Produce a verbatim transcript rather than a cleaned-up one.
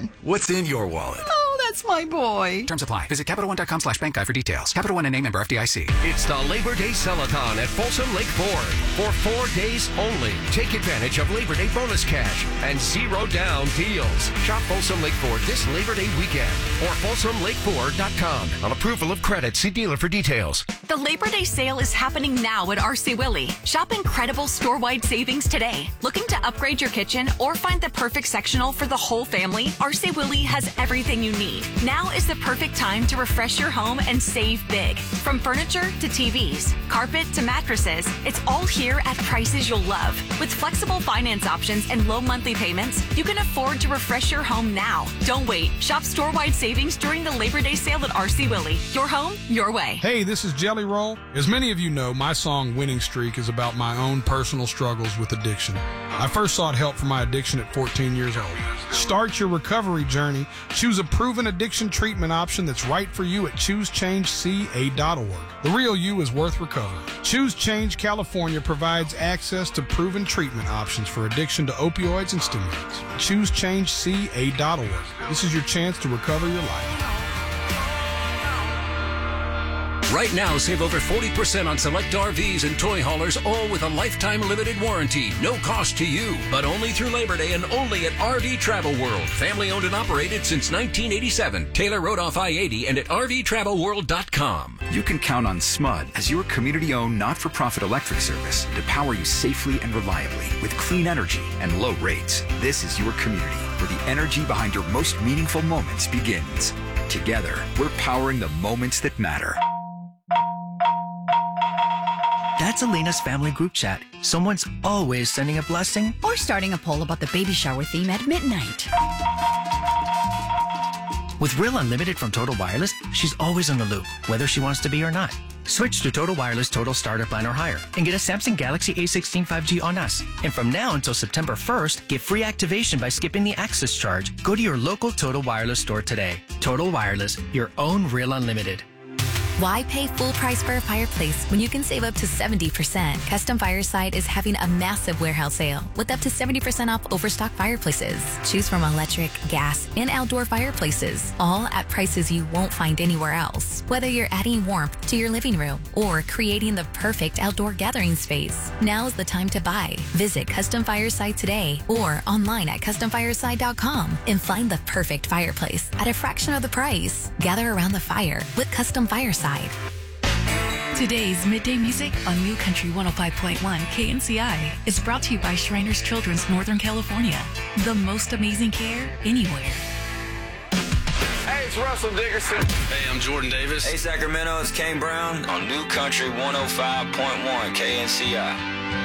one. What's in your wallet? Oh, that's my boy. Terms apply. Visit CapitalOne.com slash bank guide for details. Capital One and name member F D I C. It's the Labor Day Sell-a-thon at Folsom Lake Ford. For four days only, take advantage of Labor Day bonus cash and zero down deals. Shop Folsom Lake Ford this Labor Day weekend or Folsom Lake Ford dot com. On approval of credit, see dealer for details. The Labor Day sale is happening now at R C Willey. Shop incredible store-wide savings today. Looking to upgrade your kitchen or find the perfect sectional for the whole family? R C Willey has everything you need. Now is the perfect time to refresh your home and save big. From furniture to T Vs, carpet to mattresses, it's all here at prices you'll love. With flexible finance options and low monthly payments, you can afford to refresh your home now. Don't wait. Shop store-wide savings during the Labor Day sale at R C Willey. Your home, your way. Hey, this is Jelly Roll. As many of you know, my song Winning Streak is about my own personal struggles with addiction. I first sought help for my addiction at fourteen years old. Start your recovery journey. Choose a proven addiction treatment option that's right for you at choose change c a dot org. The real you is worth recovering. Choose Change California provides access to proven treatment options for addiction to opioids and stimulants. choose change c a dot org. This is your chance to recover your life. Right now, save over forty percent on select R Vs and toy haulers, all with a lifetime limited warranty. No cost to you, but only through Labor Day and only at R V Travel World. Family owned and operated since nineteen eighty-seven. Taylor Road off I eighty and at R V travel world dot com. You can count on S M U D as your community-owned, not-for-profit electric service to power you safely and reliably with clean energy and low rates. This is your community where the energy behind your most meaningful moments begins. Together, we're powering the moments that matter. That's Elena's family group chat. Someone's always sending a blessing or starting a poll about the baby shower theme at midnight. With Real Unlimited from Total Wireless, she's always in the loop, whether she wants to be or not. Switch to Total Wireless Total Starter Plan or higher and get a Samsung Galaxy A sixteen five G on us. And from now until September first, get free activation by skipping the access charge. Go to your local Total Wireless store today. Total Wireless, your own Real Unlimited. Why pay full price for a fireplace when you can save up to seventy percent? Custom Fireside is having a massive warehouse sale with up to seventy percent off overstock fireplaces. Choose from electric, gas, and outdoor fireplaces, all at prices you won't find anywhere else. Whether you're adding warmth to your living room or creating the perfect outdoor gathering space, now's the time to buy. Visit Custom Fireside today or online at custom fireside dot com and find the perfect fireplace at a fraction of the price. Gather around the fire with Custom Fireside. Today's Midday Music on New Country one oh five point one K N C I is brought to you by Shriners Children's Northern California. The most amazing care anywhere. Hey, it's Russell Dickerson. Hey, I'm Jordan Davis. Hey, Sacramento, it's Kane Brown on New Country one oh five point one K N C I.